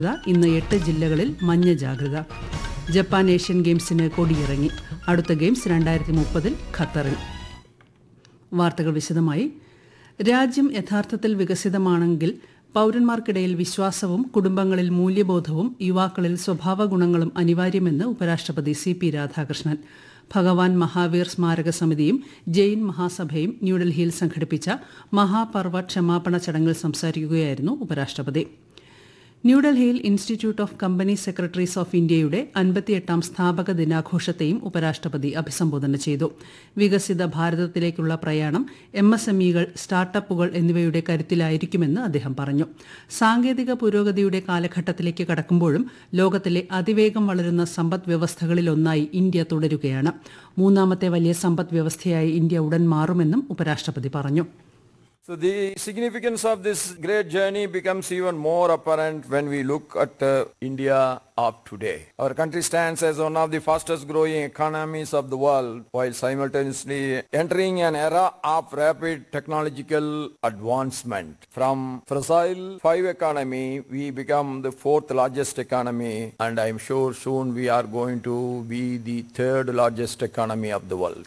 ഇന്ന് 8 ജില്ലകളിൽ മഞ്ഞ ജാഗ്രത. ജപ്പാൻ ഏഷ്യൻ ഗെയിംസിന് കൊടിയിറങ്ങി. അടുത്ത ഗെയിംസ് 2030 ഖത്തറിൽ. വാർത്തകൾ വിശദമായി. രാജ്യം യഥാർത്ഥത്തിൽ വികസിതമാണെങ്കിൽ പൌരന്മാർക്കിടയിൽ വിശ്വാസവും കുടുംബങ്ങളിൽ മൂല്യബോധവും യുവാക്കളിൽ സ്വഭാവ ഗുണങ്ങളും അനിവാര്യമെന്ന് ഉപരാഷ്ട്രപതി CP രാധാകൃഷ്ണൻ. ഭഗവാൻ മഹാവീർ സ്മാരക സമിതിയും ജെയിൻ മഹാസഭയും ന്യൂഡൽഹിയിൽ സംഘടിപ്പിച്ച മഹാപർവ ക്ഷമാപണ ചടങ്ങിൽ സംസാരിക്കുകയായിരുന്നു ഉപരാഷ്ട്രപതി. ന്യൂഡൽഹിയിൽ institute of company secretaries of ഇന്ത്യയുടെ 58ാം സ്ഥാപക ദിനാഘോഷത്തെയും ഉപരാഷ്ട്രപതി അഭിസംബോധന ചെയ്തു. വികസിത ഭാരതത്തിലേക്കുള്ള പ്രയാണം MSMEകൾ, സ്റ്റാർട്ടപ്പുകൾ എന്നിവയുടെ കരുത്തിലായിരിക്കുമെന്ന് അദ്ദേഹം പറഞ്ഞു. സാങ്കേതിക പുരോഗതിയുടെ കാലഘട്ടത്തിലേക്ക് കടക്കുമ്പോഴും ലോകത്തിലെ അതിവേഗം വളരുന്ന സമ്പദ് വ്യവസ്ഥകളിലൊന്നായി ഇന്ത്യ തുടരുകയാണ്. മൂന്നാമത്തെ വലിയ സമ്പദ് വ്യവസ്ഥയായി ഇന്ത്യ ഉടൻ മാറുമെന്നും ഉപരാഷ്ട്രപതി പറഞ്ഞു. So the significance of this great journey becomes even more apparent when we look at India of today. Our country stands as one of the fastest growing economies of the world while simultaneously entering an era of rapid technological advancement. From fossil fuel economy, we become the 4th largest economy, and I am sure soon we are going to be the 3rd largest economy of the world.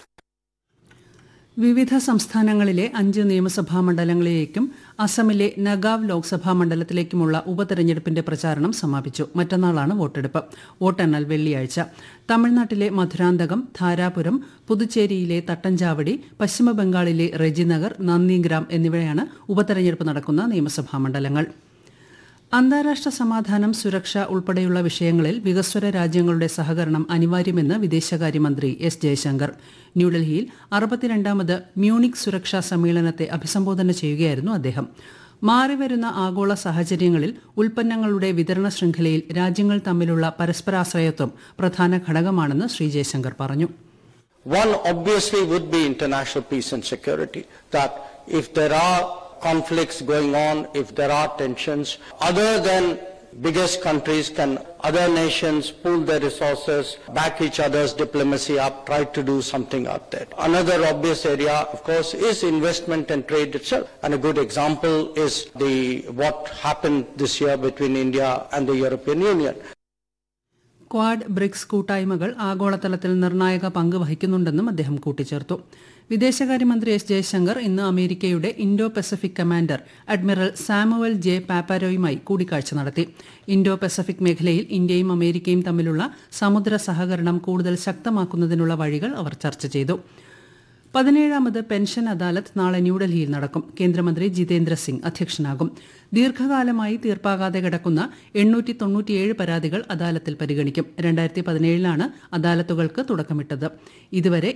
വിവിധ സംസ്ഥാനങ്ങളിലെ 5 നിയമസഭാ മണ്ഡലങ്ങളിലേക്കും അസമിലെ നഗാവ് ലോക്സഭാ മണ്ഡലത്തിലേക്കുമുള്ള ഉപതെരഞ്ഞെടുപ്പിന്റെ പ്രചാരണം സമാപിച്ചു. മറ്റന്നാളാണ് വോട്ടെടുപ്പ്. വോട്ടെണ്ണൽ വെള്ളിയാഴ്ച. തമിഴ്നാട്ടിലെ മധുരാന്തകം, ധാരാപുരം, പുതുച്ചേരിയിലെ തട്ടഞ്ചാവടി, പശ്ചിമബംഗാളിലെ റെജിനഗർ, നന്ദിഗ്രാം എന്നിവയാണ് ഉപതെരഞ്ഞെടുപ്പ് നടക്കുന്ന നിയമസഭാ മണ്ഡലങ്ങൾ. അന്താരാഷ്ട്ര സമാധാനം, സുരക്ഷ ഉൾപ്പെടെയുള്ള വിഷയങ്ങളിൽ വികസ്വര രാജ്യങ്ങളുടെ സഹകരണം അനിവാര്യമെന്ന് വിദേശകാര്യമന്ത്രി S. ജയശങ്കർ. ന്യൂഡൽഹിയിൽ 62ാമത് മ്യൂണിക് സുരക്ഷാ സമ്മേളനത്തെ അഭിസംബോധന ചെയ്യുകയായിരുന്നു അദ്ദേഹം. മാറിവരുന്ന ആഗോള സാഹചര്യങ്ങളിൽ ഉൽപ്പന്നങ്ങളുടെ വിതരണ ശൃംഖലയിൽ രാജ്യങ്ങൾ തമ്മിലുള്ള പരസ്പരാശ്രയത്വം പ്രധാന ഘടകമാണെന്ന് ശ്രീ ജയശങ്കർ പറഞ്ഞു. One obviously would be international peace and security, that if there are conflicts going on, if there are tensions, other than biggest countries, can other nations pool their resources, back each other's diplomacy up, try to do something out there. Another obvious area, of course, is investment and trade itself. And a good example is what happened this year between India and the European Union. Quad, BRICS കൂട്ടായ്മകൾ ആഗോളതലത്തിൽ നിർണായക പങ്ക് വഹിക്കുന്നുണ്ടെന്നും അദ്ദേഹം കൂട്ടിച്ചേർത്തു. വിദേശകാര്യമന്ത്രി S. Jaishankar ഇന്ന് അമേരിക്കയുടെ Indo Pacific commander admiral Samuel J. പാപ്പാരോയുമായി കൂടിക്കാഴ്ച നടത്തി. ഇൻഡോ പസഫിക് മേഖലയിൽ ഇന്ത്യയും അമേരിക്കയും തമ്മിലുള്ള സമുദ്ര സഹകരണം കൂടുതൽ ശക്തമാക്കുന്നതിനുള്ള വഴികൾ അവർ ചർച്ച ചെയ്തു. 17ാമത് പെൻഷൻ അദാലത്ത് നാളെ ന്യൂഡൽഹിയിൽ നടക്കും. കേന്ദ്രമന്ത്രി ജിതേന്ദ്ര സിംഗ് അധ്യക്ഷനാകും. ദീർഘകാലമായി തീർപ്പാകാതെ കിടക്കുന്ന 897 പരാതികൾ അദാലത്തിൽ പരിഗണിക്കും. 2017ലാണ് അദാലത്തുകൾക്ക് തുടക്കമിട്ടത്. ഇതുവരെ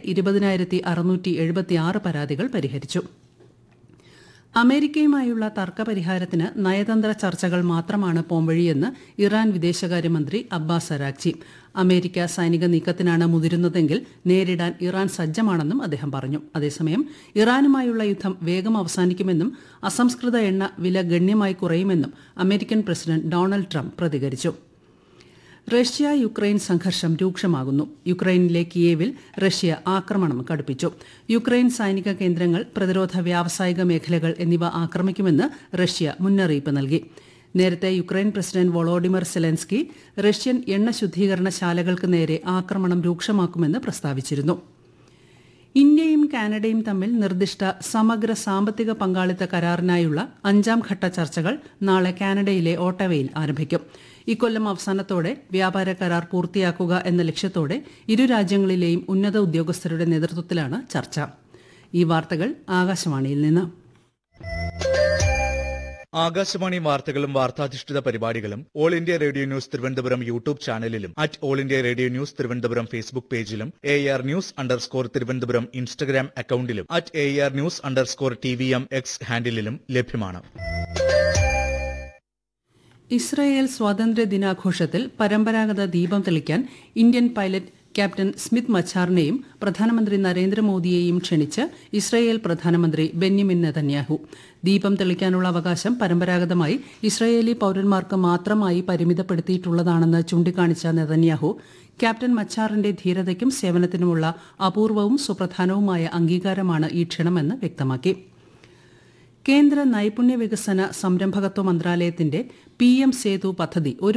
20,676 പരാതികൾ പരിഹരിച്ചു. അമേരിക്കയുമായുള്ള തർക്കപരിഹാരത്തിന് നയതന്ത്ര ചർച്ചകൾ മാത്രമാണ് പോംവഴിയെന്ന് ഇറാൻ വിദേശകാര്യമന്ത്രി അബ്ബാസ് അരാഗ്ചി. അമേരിക്ക സൈനിക നീക്കത്തിനാണ് മുതിരുന്നതെങ്കിൽ നേരിടാൻ ഇറാൻ സജ്ജമാണെന്നും അദ്ദേഹം പറഞ്ഞു. അതേസമയം ഇറാനുമായുള്ള യുദ്ധം വേഗം അവസാനിക്കുമെന്നും അസംസ്കൃത എണ്ണ വില ഗണ്യമായി കുറയുമെന്നും അമേരിക്കൻ പ്രസിഡന്റ് ഡൊണാൾഡ് ട്രംപ് പ്രതികരിച്ചു. റഷ്യ യുക്രൈൻ സംഘർഷം രൂക്ഷമാകുന്നു. യുക്രൈനിലെ കിയേവിൽ റഷ്യ ആക്രമണം കടുപ്പിച്ചു. യുക്രൈൻ സൈനിക കേന്ദ്രങ്ങൾ, പ്രതിരോധ വ്യാവസായിക മേഖലകൾ എന്നിവ ആക്രമിക്കുമെന്ന് റഷ്യ മുന്നറിയിപ്പ് നൽകി. നേരത്തെ Ukraine president Volodymyr Zelensky Russian എണ്ണ ശുദ്ധീകരണശാലകൾക്ക് നേരെ ആക്രമണം രൂക്ഷമാക്കുമെന്ന് പ്രസ്താവിച്ചിരുന്നു. ഇന്ത്യയും കാനഡയും തമ്മിൽ നിർദ്ദിഷ്ട സമഗ്ര സാമ്പത്തിക പങ്കാളിത്ത കരാറിനായുള്ള 5ാം ഘട്ട ചർച്ചകൾ നാളെ കാനഡയിലെ ഓട്ടവയിൽ ആരംഭിക്കും. ഇക്കൊല്ലം അവസാനത്തോടെ വ്യാപാര കരാർ പൂർത്തിയാക്കുക എന്ന ലക്ഷ്യത്തോടെ ഇരു രാജ്യങ്ങളിലെയും ഉന്നത ഉദ്യോഗസ്ഥരുടെ നേതൃത്വത്തിലാണ് ചർച്ച. ഈ വാർത്തകൾ ആകാശവാണിയിൽ നിന്ന്. ആകാശവാണി വാർത്തകളും വാർത്താധിഷ്ഠിത പരിപാടികളും all India radio news Thiruvananthapuram YouTube ചാനലിലും all India radio news Thiruvananthapuram Facebook പേജിലും AR News_ തിരുവനന്തപുരം ഇൻസ്റ്റഗ്രാം അക്കൌണ്ടിലും AR News_TVM X ഹാൻഡിലും ലഭ്യമാണ്. ഇസ്രായേൽ സ്വാതന്ത്ര്യ ദിനാഘോഷത്തിൽ പരമ്പരാഗത ദീപം തെളിക്കാൻ ഇന്ത്യൻ പൈലറ്റ് ക്യാപ്റ്റൻ സ്മിത്ത് മച്ചാറിനെയും പ്രധാനമന്ത്രി നരേന്ദ്രമോദിയെയും ക്ഷണിച്ച് ഇസ്രായേൽ പ്രധാനമന്ത്രി ബെന്യമിൻ നെതന്യാഹു. ദീപം തെളിക്കാനുള്ള അവകാശം പരമ്പരാഗതമായി ഇസ്രായേലി പൌരന്മാർക്ക് മാത്രമായി പരിമിതപ്പെടുത്തിയിട്ടുള്ളതാണെന്ന് ചൂണ്ടിക്കാണിച്ച നെതന്യാഹു ക്യാപ്റ്റൻ മച്ചാറിന്റെ ധീരതയ്ക്കും സേവനത്തിനുമുള്ള അപൂർവവും സുപ്രധാനവുമായ അംഗീകാരമാണ് ഈ ക്ഷണമെന്ന് വ്യക്തമാക്കി. കേന്ദ്ര നൈപുണ്യ വികസന സംരംഭകത്വ മന്ത്രാലയത്തിന്റെ PM സേതു പദ്ധതി